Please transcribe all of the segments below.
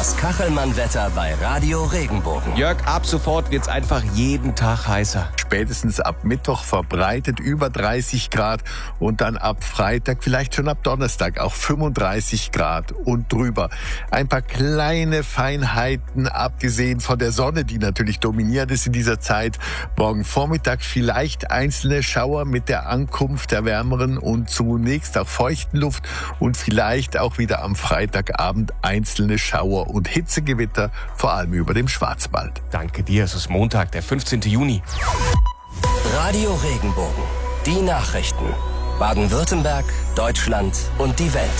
Das Kachelmann-Wetter bei Radio Regenbogen. Jörg, ab sofort wird's einfach jeden Tag heißer. Spätestens ab Mittwoch verbreitet über 30 Grad und dann ab Freitag, vielleicht schon ab Donnerstag auch 35 Grad und drüber. Ein paar kleine Feinheiten, abgesehen von der Sonne, die natürlich dominierend ist in dieser Zeit. Morgen Vormittag vielleicht einzelne Schauer mit der Ankunft der wärmeren und zunächst auch feuchten Luft und vielleicht auch wieder am Freitagabend einzelne Schauer und Hitzegewitter, vor allem über dem Schwarzwald. Danke dir, es ist Montag, der 15. Juni. Radio Regenbogen. Die Nachrichten. Baden-Württemberg, Deutschland und die Welt.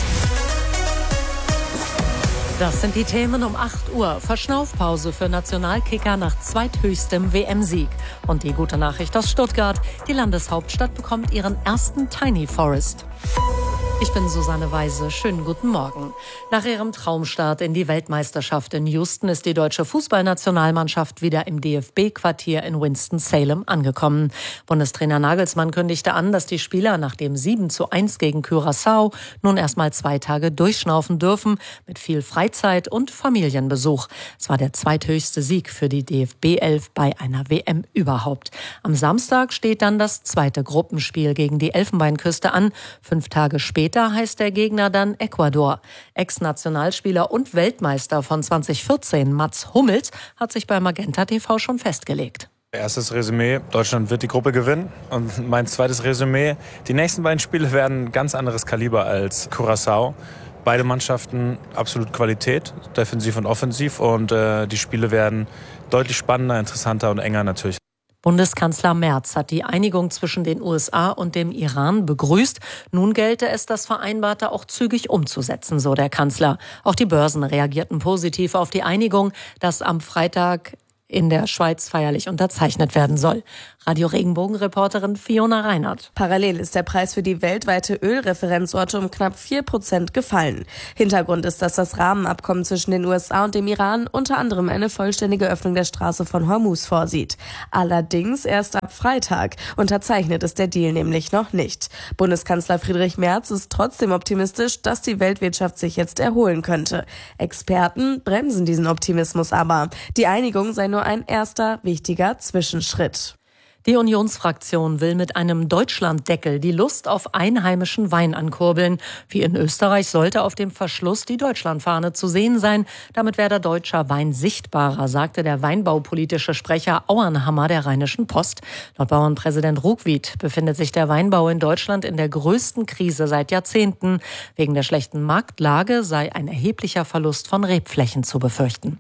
Das sind die Themen um 8 Uhr. Verschnaufpause für Nationalkicker nach zweithöchstem WM-Sieg. Und die gute Nachricht aus Stuttgart. Die Landeshauptstadt bekommt ihren ersten Tiny Forest. Ich bin Susanne Weise. Schönen guten Morgen. Nach ihrem Traumstart in die Weltmeisterschaft in Houston ist die deutsche Fußballnationalmannschaft wieder im DFB-Quartier in Winston-Salem angekommen. Bundestrainer Nagelsmann kündigte an, dass die Spieler nach dem 7:1 gegen Curaçao nun erstmal 2 Tage durchschnaufen dürfen, mit viel Freizeit und Familienbesuch. Es war der zweithöchste Sieg für die DFB-11 bei einer WM überhaupt. Am Samstag steht dann das zweite Gruppenspiel gegen die Elfenbeinküste an. 5 Tage später heißt der Gegner dann Ecuador. Ex-Nationalspieler und Weltmeister von 2014, Mats Hummels, hat sich bei Magenta TV schon festgelegt. Erstes Resümee, Deutschland wird die Gruppe gewinnen. Und mein zweites Resümee, die nächsten beiden Spiele werden ein ganz anderes Kaliber als Curaçao. Beide Mannschaften absolut Qualität, defensiv und offensiv. Und die Spiele werden deutlich spannender, interessanter und enger natürlich. Bundeskanzler Merz hat die Einigung zwischen den USA und dem Iran begrüßt. Nun gelte es, das Vereinbarte auch zügig umzusetzen, so der Kanzler. Auch die Börsen reagierten positiv auf die Einigung, dass am Freitag in der Schweiz feierlich unterzeichnet werden soll. Radio Regenbogen-Reporterin Fiona Reinhardt. Parallel ist der Preis für die weltweite Ölreferenzorte um knapp 4% gefallen. Hintergrund ist, dass das Rahmenabkommen zwischen den USA und dem Iran unter anderem eine vollständige Öffnung der Straße von Hormuz vorsieht. Allerdings erst ab Freitag. Unterzeichnet ist der Deal nämlich noch nicht. Bundeskanzler Friedrich Merz ist trotzdem optimistisch, dass die Weltwirtschaft sich jetzt erholen könnte. Experten bremsen diesen Optimismus aber. Die Einigung sei nur ein erster wichtiger Zwischenschritt. Die Unionsfraktion will mit einem Deutschlanddeckel die Lust auf einheimischen Wein ankurbeln. Wie in Österreich sollte auf dem Verschluss die Deutschlandfahne zu sehen sein. Damit werde deutscher Wein sichtbarer, sagte der weinbaupolitische Sprecher Auernhammer der Rheinischen Post. Laut Bauernpräsident Ruckwied befindet sich der Weinbau in Deutschland in der größten Krise seit Jahrzehnten. Wegen der schlechten Marktlage sei ein erheblicher Verlust von Rebflächen zu befürchten.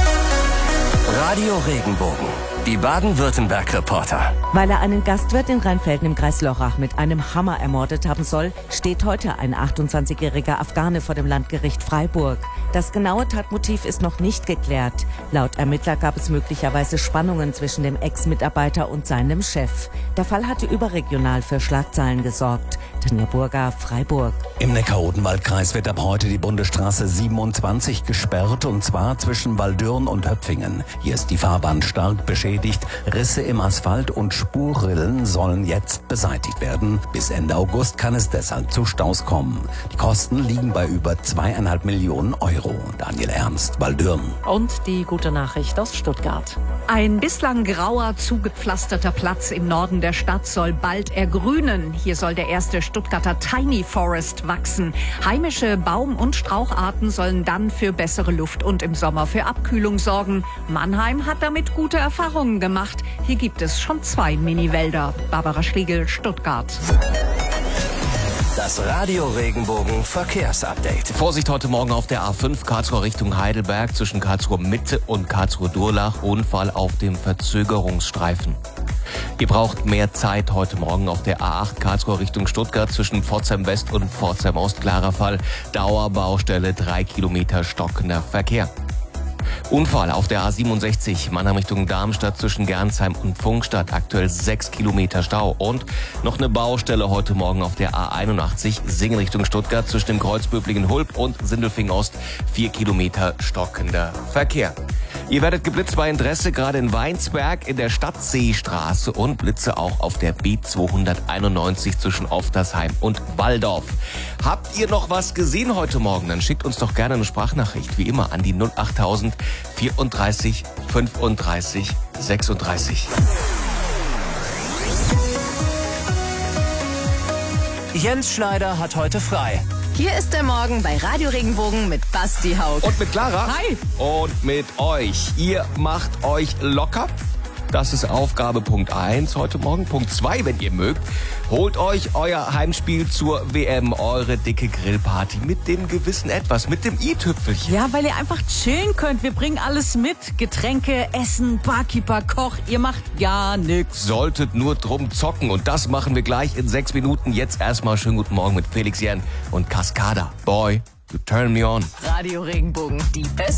Radio Regenbogen. Die Baden-Württemberg-Reporter. Weil er einen Gastwirt in Rheinfelden im Kreis Lörrach mit einem Hammer ermordet haben soll, steht heute ein 28-jähriger Afghane vor dem Landgericht Freiburg. Das genaue Tatmotiv ist noch nicht geklärt. Laut Ermittler gab es möglicherweise Spannungen zwischen dem Ex-Mitarbeiter und seinem Chef. Der Fall hatte überregional für Schlagzeilen gesorgt. Tanja Burger, Freiburg. Im Neckar-Odenwald-Kreis wird ab heute die Bundesstraße 27 gesperrt, und zwar zwischen Waldürn und Höpfingen. Hier ist die Fahrbahn stark beschädigt. Risse im Asphalt und Spurrillen sollen jetzt beseitigt werden. Bis Ende August kann es deshalb zu Staus kommen. Die Kosten liegen bei über 2,5 Millionen Euro. Daniel Ernst, Waldürn. Und die gute Nachricht aus Stuttgart. Ein bislang grauer, zugepflasterter Platz im Norden der Stadt soll bald ergrünen. Hier soll der erste Stuttgarter Tiny Forest wachsen. Heimische Baum- und Straucharten sollen dann für bessere Luft und im Sommer für Abkühlung sorgen. Mannheim hat damit gute Erfahrungen gemacht. Hier gibt es schon 2 Mini-Wälder. Barbara Schlegel, Stuttgart. Das Radio Regenbogen Verkehrsupdate. Vorsicht heute Morgen auf der A5 Karlsruhe Richtung Heidelberg zwischen Karlsruhe Mitte und Karlsruhe Durlach. Unfall auf dem Verzögerungsstreifen. Ihr braucht mehr Zeit heute Morgen auf der A8 Karlsruhe Richtung Stuttgart zwischen Pforzheim West und Pforzheim Ost. Klarer Fall. Dauerbaustelle, 3 Kilometer stockender Verkehr. Unfall auf der A67 Mannheim Richtung Darmstadt zwischen Gernsheim und Pfungstadt. Aktuell 6 Kilometer Stau. Und noch eine Baustelle heute Morgen auf der A81 Singen Richtung Stuttgart zwischen dem Kreuz Böblingen-Hulb und Sindelfingen Ost. 4 Kilometer stockender Verkehr. Ihr werdet geblitzt bei Interesse, gerade in Weinsberg in der Stadtseestraße und Blitze auch auf der B291 zwischen Oftersheim und Walldorf. Habt ihr noch was gesehen heute Morgen? Dann schickt uns doch gerne eine Sprachnachricht, wie immer, an die 08000 34 35 36. Jens Schneider hat heute frei. Hier ist der Morgen bei Radio Regenbogen mit Basti Haug. Und mit Clara. Hi. Und mit euch. Ihr macht euch locker. Das ist Aufgabe Punkt 1 heute Morgen. Punkt 2, wenn ihr mögt, holt euch euer Heimspiel zur WM, eure dicke Grillparty mit dem gewissen Etwas, mit dem i-Tüpfelchen. Ja, weil ihr einfach chillen könnt. Wir bringen alles mit. Getränke, Essen, Barkeeper, Koch. Ihr macht gar nichts. Solltet nur drum zocken und das machen wir gleich in 6 Minuten. Jetzt erstmal schönen guten Morgen mit Felix Jähn und Cascada. Boy, you turn me on. Radio Regenbogen, die beste